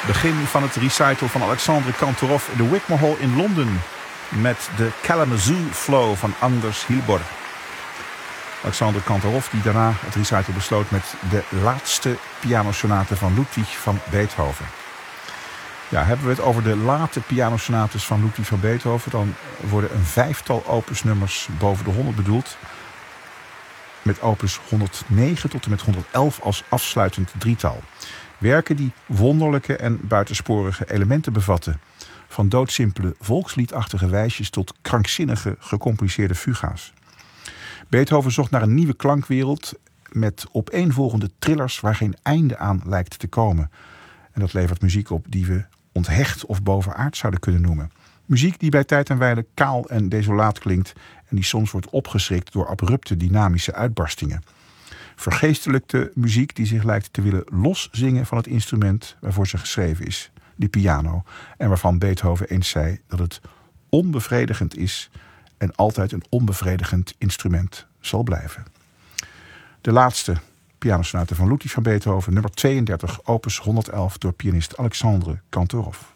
Begin van het recital van Alexandre Kantorov in de Wigmore Hall in Londen met de Kalamazoo Flow van Anders Hilbor. Alexandre Kantorov die daarna het recital besloot met de laatste pianosonate van Ludwig van Beethoven. Ja, hebben we het over de late pianosonates van Ludwig van Beethoven, dan worden een 5-tal opusnummers boven de 100 bedoeld. Met opus 109 tot en met 111 als afsluitend drietal. Werken die wonderlijke en buitensporige elementen bevatten. Van doodsimpele volksliedachtige wijsjes tot krankzinnige gecompliceerde fuga's. Beethoven zocht naar een nieuwe klankwereld met opeenvolgende trillers waar geen einde aan lijkt te komen. En dat levert muziek op die we onthecht of bovenaard zouden kunnen noemen. Muziek die bij tijd en wijle kaal en desolaat klinkt en die soms wordt opgeschrikt door abrupte dynamische uitbarstingen. Vergeestelijkte muziek die zich lijkt te willen loszingen van het instrument waarvoor ze geschreven is, die piano, en waarvan Beethoven eens zei dat het onbevredigend is en altijd een onbevredigend instrument zal blijven. De laatste pianosonate van Ludwig van Beethoven, nummer 32, opus 111 door pianist Alexandre Kantorov.